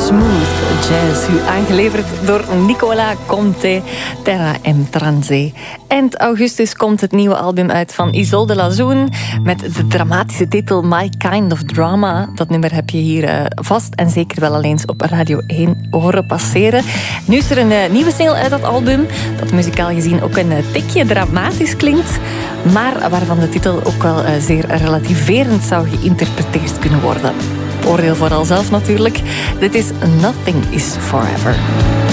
Smooth Jazz, u aangeleverd door Nicola Conte, Terra M Transe. Eind augustus komt het nieuwe album uit van Isolde Lazoen met de dramatische titel My Kind of Drama. Dat nummer heb je hier vast en zeker wel al eens op Radio 1 horen passeren. Nu is er een nieuwe single uit dat album, dat muzikaal gezien ook een tikje dramatisch klinkt, maar waarvan de titel ook wel zeer relativerend zou geïnterpreteerd kunnen worden. Oordeel vooral zelf natuurlijk. Dit is Nothing is Forever.